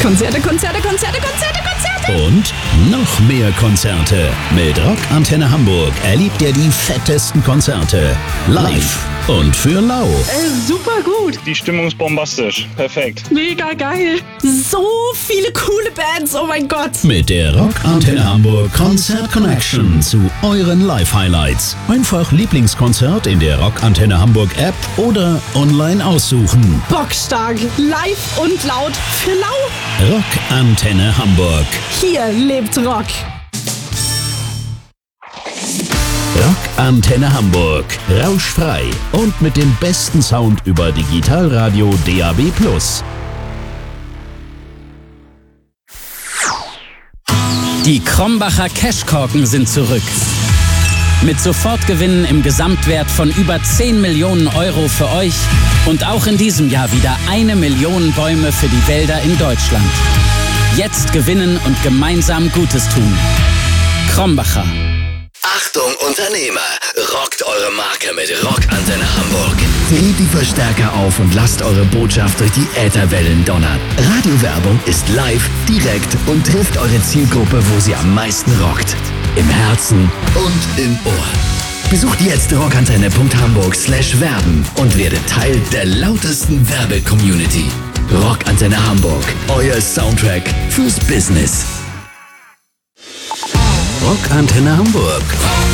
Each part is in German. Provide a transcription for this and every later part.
Konzerte, Konzerte, Konzerte, Konzerte, Konzerte. Und noch mehr Konzerte. Mit Rock Antenne Hamburg erlebt ihr die fettesten Konzerte. Live und für lau. Super gut. Die Stimmung ist bombastisch. Perfekt. Mega geil. So viele coole Bands. Oh mein Gott. Mit der Rock Antenne Hamburg Konzert Connection zu euren Live-Highlights. Einfach Lieblingskonzert in der Rock Antenne Hamburg App oder online aussuchen. Bockstark. Live und laut für lau. Rock Antenne Hamburg. Hier lebt Rock. Rock Antenne Hamburg. Rauschfrei und mit dem besten Sound über Digitalradio DAB+. Die Krombacher Cashkorken sind zurück. Mit Sofortgewinnen im Gesamtwert von über 10 Millionen Euro für euch und auch in diesem Jahr wieder 1 Million Bäume für die Wälder in Deutschland. Jetzt gewinnen und gemeinsam Gutes tun. Krombacher. Achtung Unternehmer, rockt eure Marke mit Rock Antenne Hamburg. Dreht die Verstärker auf und lasst eure Botschaft durch die Ätherwellen donnern. Radiowerbung ist live, direkt und trifft eure Zielgruppe, wo sie am meisten rockt. Im Herzen und im Ohr. Besucht jetzt rockantenne.hamburg/werben und werdet Teil der lautesten Werbe-Community. Rock Antenne Hamburg, euer Soundtrack fürs Business. Rock Antenne Hamburg.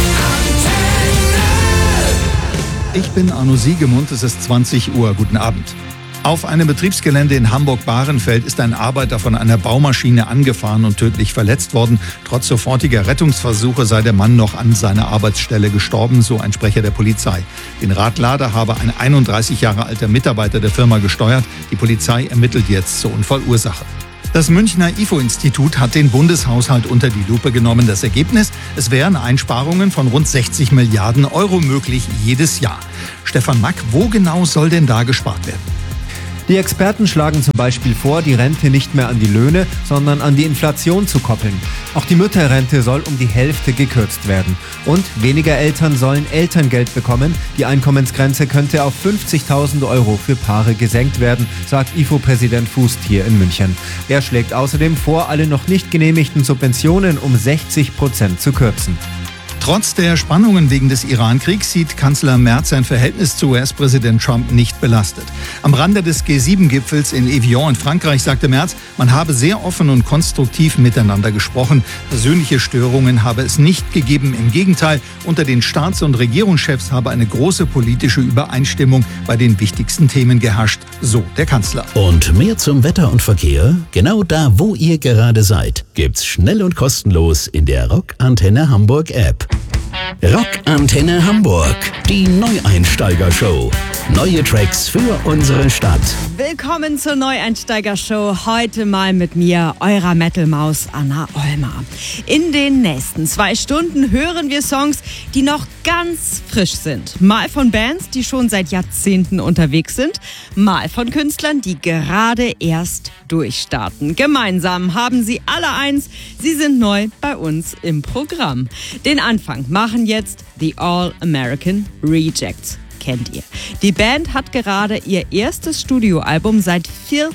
Ich bin Arno Siegemund, es ist 20 Uhr. Guten Abend. Auf einem Betriebsgelände in Hamburg-Bahrenfeld ist ein Arbeiter von einer Baumaschine angefahren und tödlich verletzt worden. Trotz sofortiger Rettungsversuche sei der Mann noch an seiner Arbeitsstelle gestorben, so ein Sprecher der Polizei. Den Radlader habe ein 31 Jahre alter Mitarbeiter der Firma gesteuert. Die Polizei ermittelt jetzt zur Unfallursache. Das Münchner IFO-Institut hat den Bundeshaushalt unter die Lupe genommen. Das Ergebnis? Es wären Einsparungen von rund 60 Milliarden Euro möglich jedes Jahr. Stefan Mack, wo genau soll denn da gespart werden? Die Experten schlagen zum Beispiel vor, die Rente nicht mehr an die Löhne, sondern an die Inflation zu koppeln. Auch die Mütterrente soll um die Hälfte gekürzt werden. Und weniger Eltern sollen Elterngeld bekommen. Die Einkommensgrenze könnte auf 50.000 Euro für Paare gesenkt werden, sagt IFO-Präsident Fußt hier in München. Er schlägt außerdem vor, alle noch nicht genehmigten Subventionen um 60% zu kürzen. Trotz der Spannungen wegen des Iran-Kriegs sieht Kanzler Merz sein Verhältnis zu US-Präsident Trump nicht belastet. Am Rande des G7-Gipfels in Evian in Frankreich sagte Merz, man habe sehr offen und konstruktiv miteinander gesprochen. Persönliche Störungen habe es nicht gegeben. Im Gegenteil, unter den Staats- und Regierungschefs habe eine große politische Übereinstimmung bei den wichtigsten Themen geherrscht, so der Kanzler. Und mehr zum Wetter und Verkehr? Genau da, wo ihr gerade seid, gibt's schnell und kostenlos in der Rock Antenne Hamburg App. Rock Antenne Hamburg, die Neueinsteiger-Show. Neue Tracks für unsere Stadt. Willkommen zur Neueinsteiger-Show. Heute mal mit mir, eurer Metal-Maus Anna Olmer. In den nächsten 2 Stunden hören wir Songs, die noch ganz frisch sind. Mal von Bands, die schon seit Jahrzehnten unterwegs sind. Mal von Künstlern, die gerade erst durchstarten. Gemeinsam haben sie alle eins. Sie sind neu bei uns im Programm. Den Anfang machen jetzt The All-American Rejects. Kennt ihr. Die Band hat gerade ihr erstes Studioalbum seit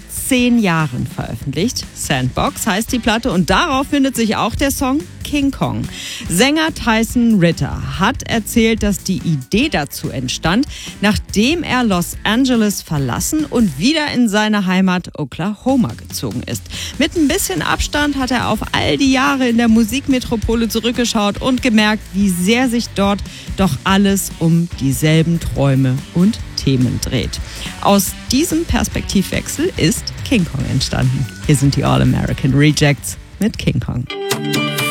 14 Jahren veröffentlicht. Sandbox heißt die Platte und darauf findet sich auch der Song King Kong. Sänger Tyson Ritter hat erzählt, dass die Idee dazu entstand, nachdem er Los Angeles verlassen und wieder in seine Heimat Oklahoma gezogen ist. Mit ein bisschen Abstand hat er auf all die Jahre in der Musikmetropole zurückgeschaut und gemerkt, wie sehr sich dort doch alles um dieselben Träume und Themen dreht. Aus diesem Perspektivwechsel ist King Kong entstanden. Hier sind die All-American Rejects mit King Kong.